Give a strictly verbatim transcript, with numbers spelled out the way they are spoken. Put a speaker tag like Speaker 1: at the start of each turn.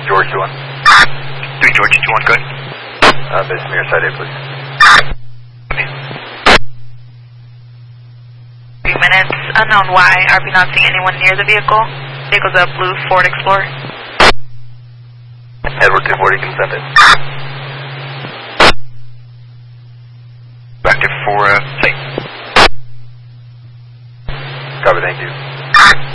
Speaker 1: George two one.
Speaker 2: three George two one, good.
Speaker 1: Uh, base from your side eight, please.
Speaker 3: Three minutes. Unknown why. Are we not seeing anyone near the vehicle? Vehicle's a blue Ford Explorer.
Speaker 1: Edward two forty, consented.
Speaker 2: Active for uh, site.
Speaker 1: Copy, thank you.